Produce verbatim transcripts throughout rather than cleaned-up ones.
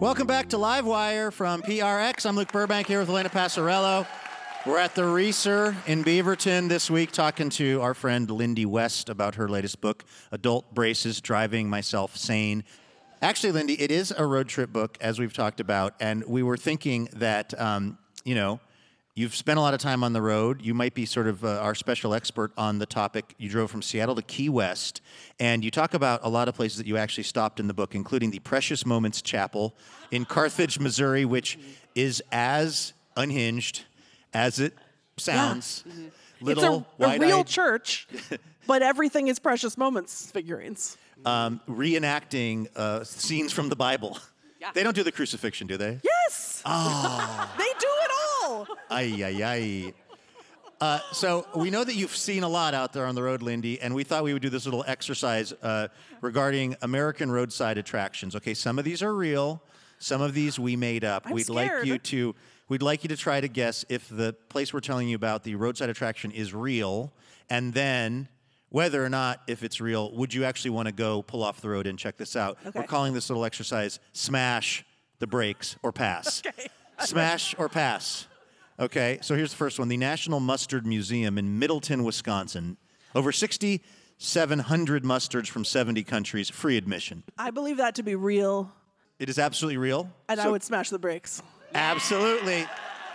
Welcome back to Livewire from P R X. I'm Luke Burbank here with Elena Passarello. We're at the Reeser in Beaverton this week talking to our friend Lindy West about her latest book, Adult Braces, Driving Myself Sane. Actually, Lindy, it is a road trip book, as we've talked about, and we were thinking that, um, you know, you've spent a lot of time on the road. You might be sort of uh, our special expert on the topic. You drove from Seattle to Key West, and you talk about a lot of places that you actually stopped in the book, including the Precious Moments Chapel in Carthage, Missouri, which is as unhinged as it sounds. Yeah. Mm-hmm. Little, it's a, a real wide-eyed, church, but everything is Precious Moments figurines. um, reenacting uh, scenes from the Bible. Yeah. They don't do the crucifixion, do they? Yes! Oh. They do it all! Ay, ay, ay. Uh, so we know that you've seen a lot out there on the road, Lindy, and we thought we would do this little exercise uh, regarding American roadside attractions. Okay, some of these are real. Some of these we made up. I'm we'd scared. like you to we'd like you to try to guess if the place we're telling you about, the roadside attraction, is real, and then whether or not, if it's real, would you actually want to go pull off the road and check this out? Okay. We're calling this little exercise Smash the Brakes or Pass. Okay. Smash or pass. Okay, so here's the first one. The National Mustard Museum in Middleton, Wisconsin. Over six thousand seven hundred mustards from seventy countries, free admission. I believe that to be real, It is absolutely real. and I So- would smash the brakes. Absolutely.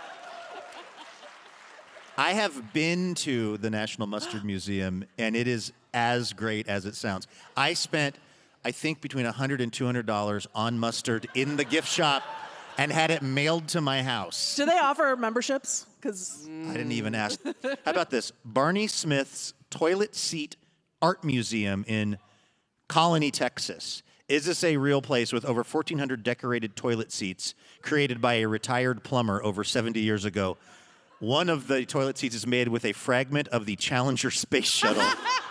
I have been to the National Mustard Museum, and it is as great as it sounds. I spent, I think, between one hundred dollars and two hundred dollars on mustard in the gift shop and had it mailed to my house. Do they offer memberships? Because I didn't even ask. How about this? Barney Smith's Toilet Seat Art Museum in Colony, Texas. Is this a real place with over fourteen hundred decorated toilet seats created by a retired plumber over seventy years ago? One of the toilet seats is made with a fragment of the Challenger space shuttle.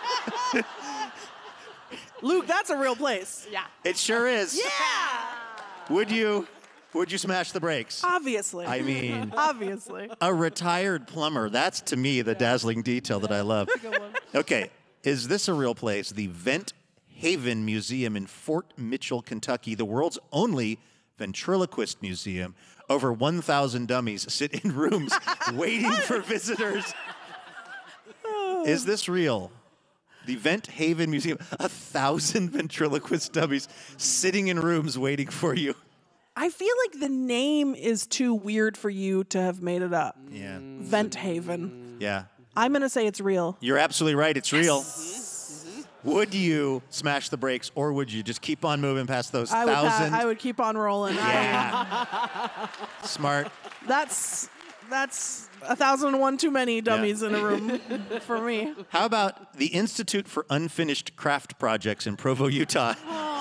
Luke, that's a real place. Yeah. It sure is. Yeah! Would you would you smash the brakes? Obviously. I mean, Obviously. a retired plumber. That's, to me, the dazzling detail that I love. Okay, is this a real place? The Vent Haven Museum in Fort Mitchell, Kentucky, the world's only ventriloquist museum. Over one thousand dummies sit in rooms waiting for visitors. Is this real? The Vent Haven Museum, a thousand ventriloquist dummies sitting in rooms waiting for you. I feel like the name is too weird for you to have made it up. Yeah. Vent Haven. Yeah. I'm going to say it's real. You're absolutely right. It's real. Would you smash the brakes, or would you just keep on moving past those I would, pa- thousand? I would keep on rolling. Yeah. Smart. That's that's a thousand and one too many dummies in a room for me. How about the Institute for Unfinished Craft Projects in Provo, Utah?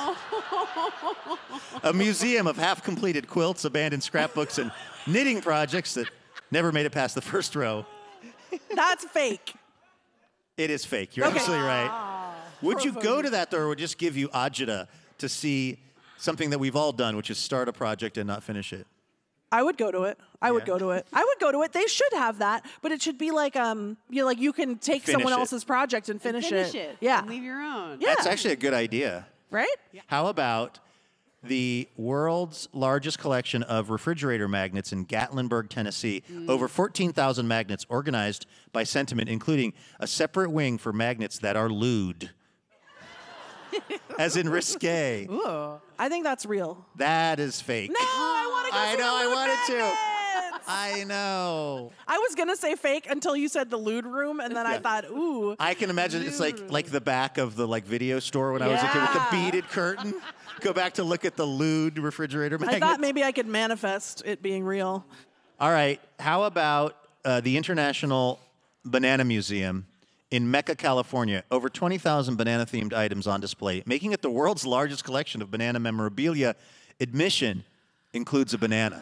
A museum of half-completed quilts, abandoned scrapbooks, and knitting projects that never made it past the first row. That's fake. It is fake. You're Okay. absolutely right. Would you go to that, though, or would it just give you agita to see something that we've all done, which is start a project and not finish it? I would go to it. I would Yeah. go to it. I would go to it. They should have that, but it should be like um, you know, like you can take Finish someone it. else's project and finish, Finish it. Yeah. And leave your own. Yeah. That's actually a good idea. Right? How about the world's largest collection of refrigerator magnets in Gatlinburg, Tennessee? Over fourteen thousand magnets organized by sentiment, including a separate wing for magnets that are lewd. As in risque. I think that's real. That is fake. No, I want to go I see know, the I lewd wanted to. magnets. I know. I was gonna say fake until you said the lewd room, and then I thought, ooh. I can imagine it's like like the back of the like video store when I was a kid with the Yeah. beaded curtain. Go back to look at the lewd refrigerator I magnets. thought maybe I could manifest it being real. All right. How about uh, the International Banana Museum in Mecca, California? Over twenty thousand banana-themed items on display, making it the world's largest collection of banana memorabilia. Admission includes a banana.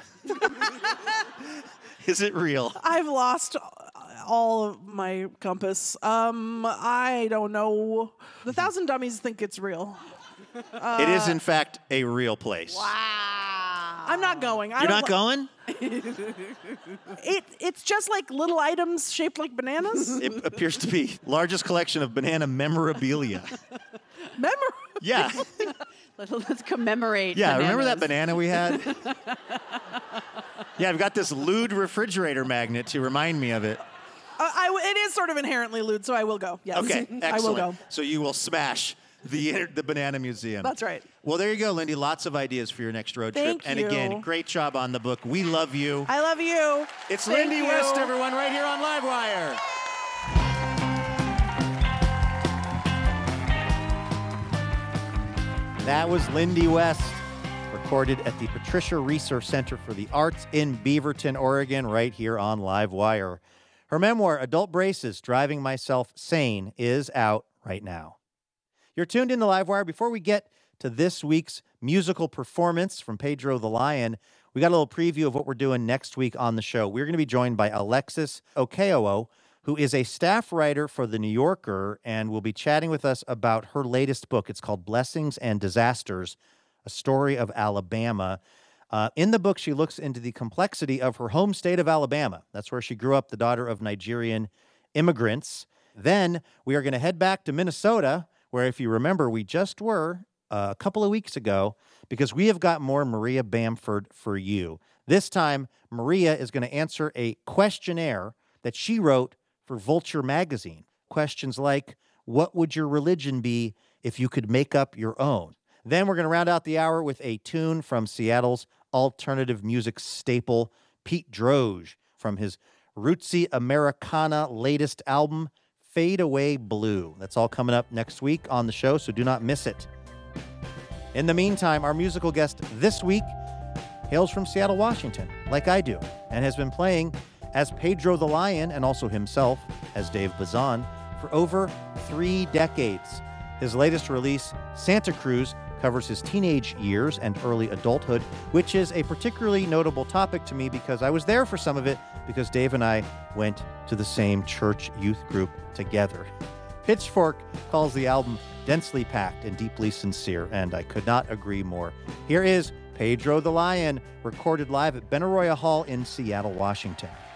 Is it real? I've lost all of my compass. Um, I don't know. The Thousand Dummies think it's real. It is, in fact, a real place. Wow. I'm not going. I You're don't not li- going? It it's just like little items shaped like bananas. It appears to be largest collection of banana memorabilia. Memor- Yeah. Let- Let's commemorate. Yeah, remember that bananas. banana we had? Yeah, I've got this lewd refrigerator magnet to remind me of it. Uh, I w- it is sort of inherently lewd, so I will go. Yes. Okay, I will excellent. go. So you will smash the inter- the Banana Museum. That's right. Well, there you go, Lindy. Lots of ideas for your next road Thank trip. And you. again, great job on the book. We love you. I love you. It's Thank Lindy you. West, everyone, right here on Livewire. That was Lindy West, recorded at the Patricia Reeser Center for the Arts in Beaverton, Oregon, right here on Livewire. Her memoir, Adult Braces, Driving Myself Sane, is out right now. You're tuned in to Livewire. Before we get to this week's musical performance from Pedro the Lion, we got a little preview of what we're doing next week on the show. We're going to be joined by Alexis Okeowo, who is a staff writer for The New Yorker, and will be chatting with us about her latest book. It's called Blessings and Disasters, A Story of Alabama. Uh, in the book, she looks into the complexity of her home state of Alabama. That's where she grew up, the daughter of Nigerian immigrants. Then we are going to head back to Minnesota, where, if you remember, we just were uh, a couple of weeks ago, because we have got more Maria Bamford for you. This time, Maria is going to answer a questionnaire that she wrote for Vulture magazine. Questions like, what would your religion be if you could make up your own? Then we're going to round out the hour with a tune from Seattle's alternative music staple, Pete Droge, from his rootsy Americana latest album, Fade Away Blue. That's all coming up next week on the show, so do not miss it. In the meantime, our musical guest this week hails from Seattle, Washington, like I do, and has been playing as Pedro the Lion, and also himself as Dave Bazan, for over three decades. His latest release, Santa Cruz, covers his teenage years and early adulthood, which is a particularly notable topic to me because I was there for some of it, because Dave and I went to the same church youth group together. Pitchfork calls the album densely packed and deeply sincere, and I could not agree more. Here is Pedro the Lion, recorded live at Benaroya Hall in Seattle, Washington.